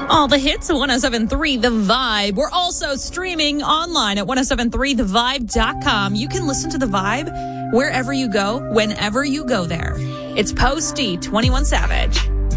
All the hits at 107.3 The Vibe. We're also streaming online at 107.3thevibe.com. You can listen to The Vibe wherever you go, whenever you go there. It's Posty, 21 Savage.